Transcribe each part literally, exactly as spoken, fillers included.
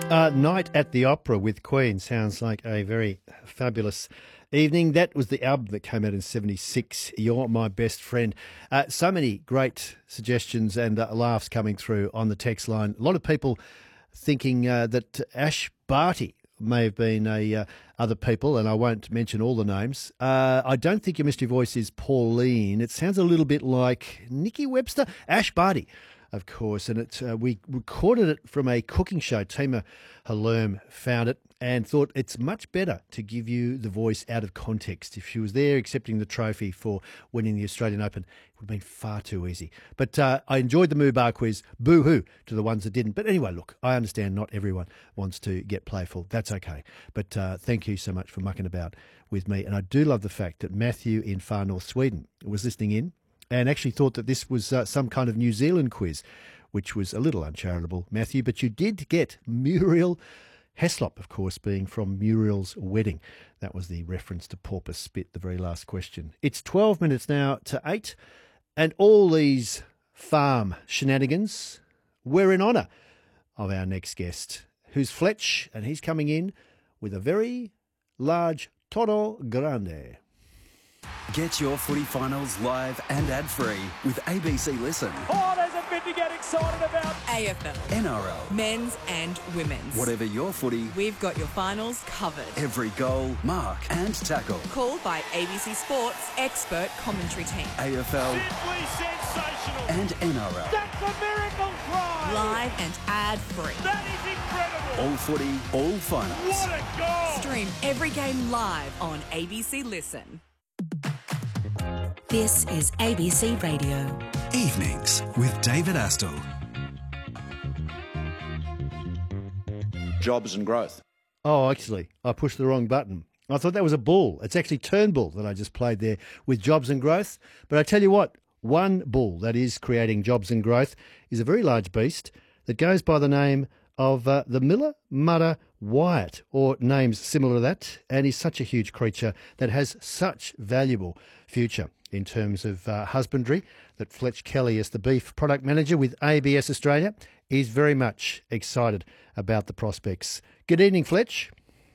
Uh, Night at the Opera with Queen sounds like a very fabulous evening. That was the album that came out in seventy-six, You're My Best Friend. Uh, so many great suggestions and uh, laughs coming through on the text line. A lot of people thinking uh, that Ash Barty may have been a, uh, other people, and I won't mention all the names. Uh, I don't think your mystery voice is Pauline. It sounds a little bit like Nikki Webster. Ash Barty, of course, and it, uh, we recorded it from a cooking show. Tima Hallerm found it and thought it's much better to give you the voice out of context. If she was there accepting the trophy for winning the Australian Open, it would have been far too easy. But uh, I enjoyed the Moo Bar quiz. Boo-hoo to the ones that didn't. But anyway, look, I understand not everyone wants to get playful. That's okay. But uh, thank you so much for mucking about with me. And I do love the fact that Matthew in far north Sweden was listening in and actually thought that this was uh, some kind of New Zealand quiz, which was a little uncharitable, Matthew. But you did get Muriel Heslop, of course, being from Muriel's Wedding. That was the reference to Porpoise Spit, the very last question. It's twelve minutes now to eight, and all these farm shenanigans were in honour of our next guest, who's Fletch, and he's coming in with a very large Toro Grande. Get your footy finals live and ad-free with A B C Listen. Oh, there's a bit to get excited about. A F L, N R L, men's and women's. whatever your footy, We've got your finals covered. every goal, mark and tackle. Called by A B C Sports expert commentary team. A F L Simply sensational. and N R L. That's a miracle try. Live and ad-free. That is incredible. All footy, all finals. What a goal. Stream every game live on A B C Listen. This is A B C Radio. Evenings with David Astle. Jobs and growth. Oh, actually, I pushed the wrong button. I thought that was a bull. It's actually Turnbull that I just played there with jobs and growth. But I tell you what, one bull that is creating jobs and growth is a very large beast that goes by the name of uh, the Miller Mudder Wyatt, or names similar to that, and is such a huge creature that has such valuable future in terms of uh, husbandry that Fletch Kelly, as the beef product manager with A B S Australia, is very much excited about the prospects. Good evening, Fletch.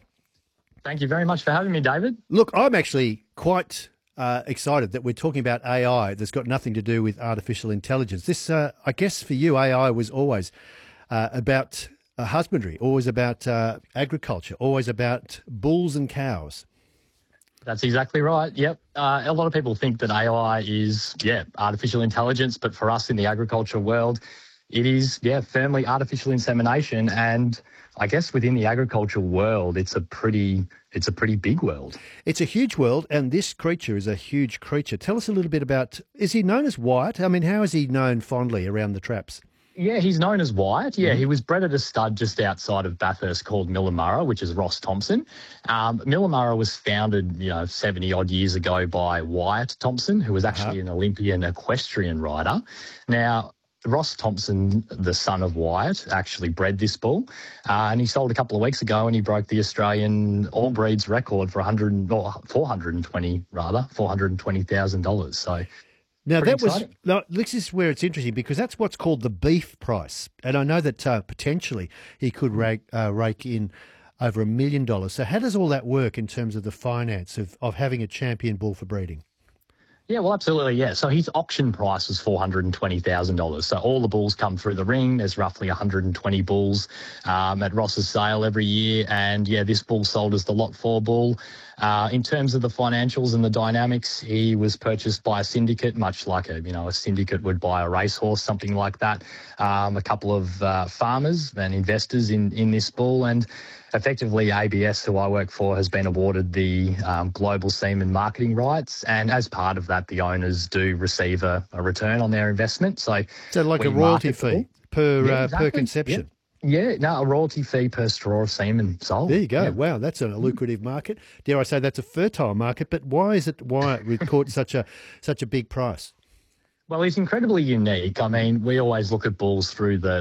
Thank you very much for having me, David. Look, I'm actually quite uh, excited that we're talking about A I that's got nothing to do with artificial intelligence. This, uh, I guess for you, A I was always uh, about uh, husbandry, always about uh, agriculture, always about bulls and cows. That's exactly right. Yep. Uh, a lot of people think that A I is, yeah, artificial intelligence, but for us in the agriculture world, it is, yeah, firmly artificial insemination. And I guess within the agricultural world, it's a pretty, it's a pretty big world. It's a huge world, and this creature is a huge creature. Tell us a little bit about, is he known as Wyatt? I mean, how is he known fondly around the traps? Yeah, he's known as Wyatt. Yeah, mm-hmm. He was bred at a stud just outside of Bathurst called Millamurra, which is Ross Thompson. Um, Millamurra was founded, you know, seventy odd years ago by Wyatt Thompson, who was actually uh-huh. an Olympian equestrian rider. Now, Ross Thompson, the son of Wyatt, actually bred this bull, uh, and he sold a couple of weeks ago, and he broke the Australian all breeds record for one hundred, or four hundred twenty rather, four hundred twenty thousand dollars. So. Now, Pretty that exciting. was now, this is where it's interesting because that's what's called the beef price. And I know that uh, potentially he could rake, uh, rake in over a million dollars. So how does all that work in terms of the finance of, of having a champion bull for breeding? Yeah, well, absolutely, yeah. So his auction price was four hundred twenty thousand dollars. So all the bulls come through the ring. There's roughly one hundred twenty bulls um, at Ross's sale every year. And, yeah, this bull sold as the Lot four bull. Uh, in terms of the financials and the dynamics, he was purchased by a syndicate, much like a, you know, a syndicate would buy a racehorse, something like that. Um, a couple of uh, farmers and investors in, in this bull. And effectively, A B S, who I work for, has been awarded the um, global semen marketing rights. And as part of that, the owners do receive a, a return on their investment. So, so like a royalty fee per, yeah, uh, exactly. per conception. Yeah. Yeah, no, a royalty fee per straw of semen sold. There you go. Yeah. Wow, that's a lucrative market. Dare I say that's a fertile market, but why is it why it caught such a such a big price? Well, he's incredibly unique. I mean, we always look at bulls through the,